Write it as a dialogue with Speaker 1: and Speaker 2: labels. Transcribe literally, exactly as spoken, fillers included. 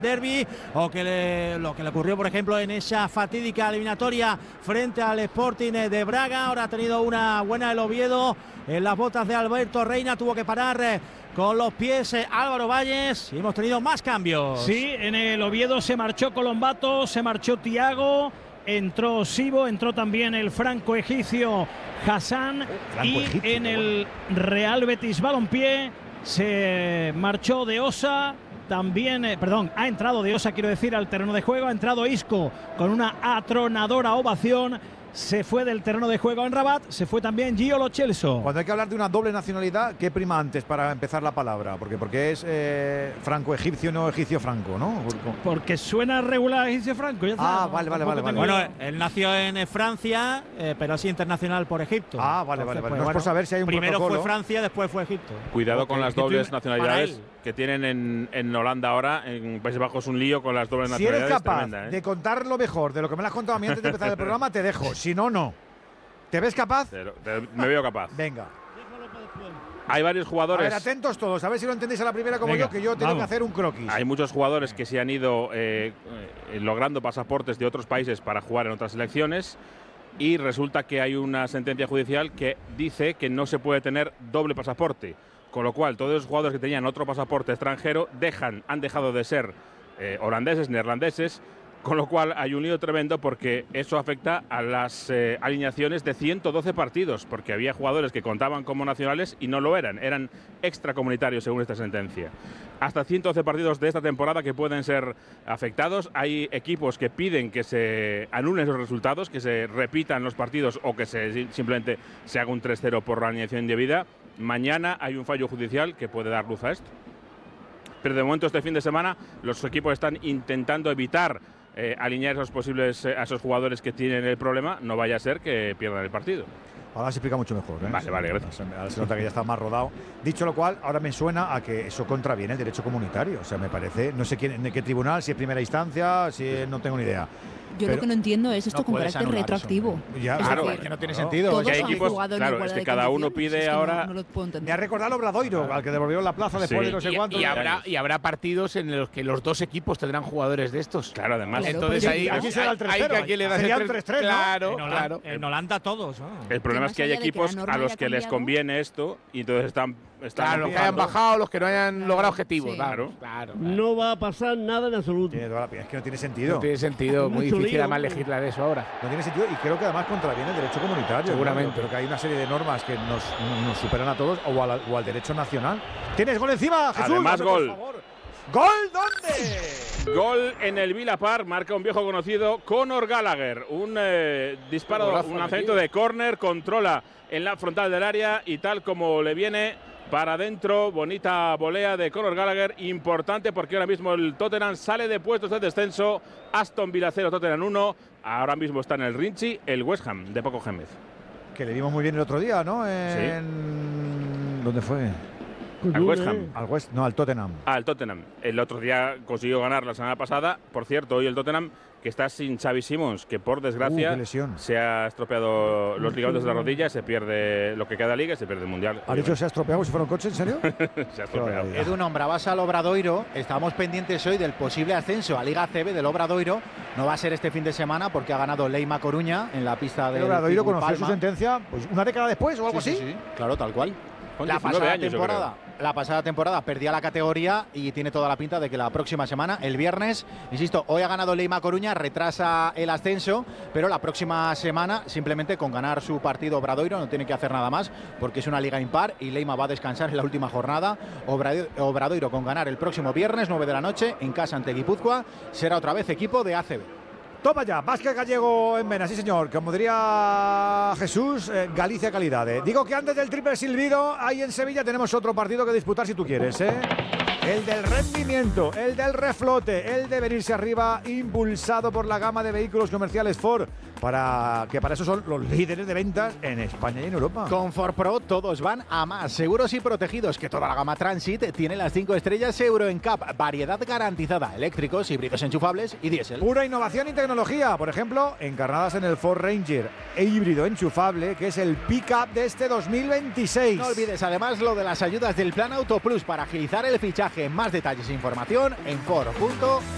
Speaker 1: Derby, o que le, lo que le ocurrió por ejemplo en esa fatídica eliminatoria frente al Sporting de Braga. Ahora ha tenido una buena el Oviedo en las botas de Alberto Reina, tuvo que parar eh, con los pies eh, Álvaro Valles, y hemos tenido más cambios.
Speaker 2: Sí, en el Oviedo se marchó Colombato, se marchó Tiago, entró Sibo, entró también el franco-egipcio Hassan, y en el Real Betis Balompié se marchó de Osa. También, eh, perdón, ha entrado de Osa, quiero decir, al terreno de juego. Ha entrado Isco con una atronadora ovación. Se fue del terreno de juego en Rabat. Se fue también Gio Lo Celso.
Speaker 3: Cuando hay que hablar de una doble nacionalidad, ¿qué prima antes para empezar la palabra? Porque, porque es eh, franco-egipcio, no egipcio-franco, ¿no?
Speaker 2: Porque suena regular egipcio-franco.
Speaker 3: Ah, vale, vale, vale, vale.
Speaker 1: Bueno, él nació en Francia, eh, pero es internacional por Egipto.
Speaker 3: Ah, vale,
Speaker 1: Entonces,
Speaker 3: vale, vale.
Speaker 1: pues,
Speaker 3: No es
Speaker 1: bueno,
Speaker 3: por saber si hay un
Speaker 1: primero
Speaker 3: protocolo.
Speaker 1: fue Francia, después fue Egipto.
Speaker 4: Cuidado
Speaker 1: okay.
Speaker 4: con las dobles nacionalidades que tienen en, en Holanda ahora. En Países Bajos un lío con las dobles
Speaker 3: si
Speaker 4: nacionalidades.
Speaker 3: Si eres capaz
Speaker 4: tremenda, ¿eh?
Speaker 3: de contar lo mejor de lo que me lo has contado a mí antes de empezar el programa, te dejo. Si no, no. ¿Te ves capaz?
Speaker 4: Te, te, me veo capaz.
Speaker 3: Venga.
Speaker 4: Hay varios jugadores.
Speaker 3: A ver, atentos todos, a ver si lo entendéis a la primera como
Speaker 2: Venga,
Speaker 3: yo, que yo tengo
Speaker 2: vamos.
Speaker 3: que hacer un croquis.
Speaker 4: Hay muchos jugadores que se han ido eh, eh, logrando pasaportes de otros países para jugar en otras selecciones, y resulta que hay una sentencia judicial que dice que no se puede tener doble pasaporte, con lo cual todos los jugadores que tenían otro pasaporte extranjero dejan, han dejado de ser eh, holandeses, neerlandeses. Con lo cual hay un lío tremendo, porque eso afecta a las eh, alineaciones de ciento doce partidos, porque había jugadores que contaban como nacionales y no lo eran, eran extracomunitarios según esta sentencia. Hasta ciento doce partidos de esta temporada que pueden ser afectados. Hay equipos que piden que se anulen esos resultados, que se repitan los partidos o que se, simplemente se haga un tres cero por la alineación indebida. Mañana hay un fallo judicial que puede dar luz a esto. Pero de momento este fin de semana los equipos están intentando evitar Eh, alinear esos posibles eh, a esos jugadores que tienen el problema, no vaya a ser que pierdan el partido.
Speaker 3: Ahora se explica mucho mejor, ¿eh?
Speaker 4: Vale, vale, gracias.
Speaker 3: Ahora se nota que ya está más rodado. Dicho lo cual, ahora me suena a que eso contraviene el derecho comunitario. O sea, me parece, no sé quién, en qué tribunal, si es primera instancia, si es, no tengo ni idea.
Speaker 5: Yo
Speaker 3: Pero
Speaker 5: lo que no entiendo es esto
Speaker 3: no
Speaker 5: con
Speaker 3: puedes
Speaker 5: carácter
Speaker 3: anular
Speaker 5: retroactivo.
Speaker 3: eso. Ya,
Speaker 5: Es
Speaker 3: claro,
Speaker 5: decir,
Speaker 3: es que no tiene
Speaker 5: claro.
Speaker 3: sentido.
Speaker 5: Todos
Speaker 4: Que hay
Speaker 5: han
Speaker 4: equipos,
Speaker 5: jugado en
Speaker 4: claro,
Speaker 5: igualdad
Speaker 4: es que
Speaker 5: de
Speaker 4: cada uno
Speaker 5: condiciones,
Speaker 4: pide
Speaker 5: es que
Speaker 4: ahora.
Speaker 5: no, no lo puedo entender.
Speaker 3: Me ha recordado el Obradoiro, al que devolvieron la plaza después
Speaker 4: Sí.
Speaker 3: de no sé
Speaker 6: Y,
Speaker 3: cuántos.
Speaker 6: y habrá,
Speaker 4: años.
Speaker 6: y habrá partidos en los que los dos equipos tendrán jugadores de estos.
Speaker 4: Claro, además.
Speaker 5: Claro,
Speaker 6: Entonces
Speaker 5: pero
Speaker 6: ahí,
Speaker 5: aquí
Speaker 6: ahí,
Speaker 3: será el tres
Speaker 6: ahí
Speaker 3: cero.
Speaker 6: que a quién le das
Speaker 3: Sería
Speaker 6: el
Speaker 3: el
Speaker 6: tres-
Speaker 3: tres tres, ¿no?
Speaker 6: Claro,
Speaker 1: En Holanda,
Speaker 6: claro.
Speaker 1: en Holanda todos. ¿no?
Speaker 4: El problema
Speaker 5: Que
Speaker 4: es que hay
Speaker 5: más allá de que
Speaker 4: equipos
Speaker 5: la norma
Speaker 4: a los
Speaker 5: haya
Speaker 4: que les
Speaker 5: cambiado.
Speaker 4: conviene esto y entonces están, están
Speaker 6: Claro, los que hayan
Speaker 4: empujando.
Speaker 6: bajado, los que no hayan logrado objetivos.
Speaker 5: Sí.
Speaker 6: Claro, claro. claro.
Speaker 7: No va a pasar nada en absoluto.
Speaker 3: Tiene toda la- Es que no tiene sentido.
Speaker 6: No tiene sentido, muy
Speaker 7: Mucho
Speaker 6: difícil
Speaker 7: lío,
Speaker 6: además
Speaker 7: hombre.
Speaker 6: legislar eso ahora.
Speaker 3: No tiene sentido, y creo que además contraviene el derecho comunitario.
Speaker 6: Seguramente.
Speaker 3: ¿no? Creo que hay una serie de normas que nos, nos superan a todos o al, o al derecho nacional. ¿Tienes gol encima, Jesús?
Speaker 4: Además,
Speaker 3: Dame, por
Speaker 4: gol.
Speaker 3: favor. ¿Gol dónde?
Speaker 4: Gol en el Villa Park, marca un viejo conocido, Conor Gallagher. Un eh, disparo,
Speaker 6: Golazo
Speaker 4: un
Speaker 6: metido.
Speaker 4: lanzamiento de córner, controla en la frontal del área y tal como le viene para adentro. Bonita volea de Conor Gallagher, importante porque ahora mismo el Tottenham sale de puestos de descenso. Aston Villa cero, Tottenham uno. Ahora mismo está en el Rinchi, el West Ham de Paco Gémez.
Speaker 3: Que le vimos muy bien el otro día, ¿no? En... ¿Dónde fue?
Speaker 4: Al West Ham.
Speaker 3: Al West, no, al Tottenham.
Speaker 4: Al Tottenham. El otro día consiguió ganar la semana pasada. Por cierto, hoy el Tottenham, que está sin Xavi Simons, que por desgracia
Speaker 3: Uh, qué lesión.
Speaker 4: se ha estropeado los ligamentos de la rodilla, se pierde lo que queda de liga y se pierde el Mundial.
Speaker 3: ¿Has dicho se ha estropeado si fuera un coche, en serio?
Speaker 4: Se ha estropeado.
Speaker 3: Qué
Speaker 8: Edu, nombrabas al Obradoiro. Estábamos pendientes hoy del posible ascenso a Liga C B del Obradoiro. No va a ser este fin de semana porque ha ganado Leima Coruña en la pista del
Speaker 3: ¿El Obradoiro
Speaker 8: Fútbol
Speaker 3: conoció su
Speaker 8: Palma.
Speaker 3: sentencia pues una década después o algo
Speaker 8: Sí,
Speaker 3: así?
Speaker 8: sí, sí, claro, tal cual.
Speaker 4: Con
Speaker 8: La
Speaker 4: diecinueve
Speaker 8: pasada,
Speaker 4: años, yo
Speaker 8: temporada, la pasada temporada perdía la categoría y tiene toda la pinta de que la próxima semana, el viernes, insisto, hoy ha ganado Leima Coruña, retrasa el ascenso, pero la próxima semana, simplemente con ganar su partido Obradoiro, no tiene que hacer nada más, porque es una liga impar y Leima va a descansar en la última jornada. Obradoiro, Obradoiro con ganar el próximo viernes, nueve de la noche, en casa ante Guipúzcoa, será otra vez equipo de A C B.
Speaker 3: Toma ya, básquet gallego en Mena, sí señor. Como diría Jesús, eh, Galicia calidad. eh. Digo que antes del triple silbido, ahí en Sevilla tenemos otro partido que disputar si tú quieres, ¿eh? El del rendimiento, el del reflote, el de venirse arriba, impulsado por la gama de vehículos comerciales Ford, para que para eso son los líderes de ventas en España y en Europa.
Speaker 8: Con Ford Pro todos van a más, seguros y protegidos, que toda la gama Transit tiene las cinco estrellas Euro N C A P, variedad garantizada, eléctricos, híbridos enchufables y diésel.
Speaker 3: Pura innovación y tecnología, por ejemplo, encarnadas en el Ford Ranger e híbrido enchufable, que es el pick-up de este dos mil veintiséis.
Speaker 8: No olvides además lo de las ayudas del Plan Auto Plus para agilizar el fichaje. Más detalles e información en Ford punto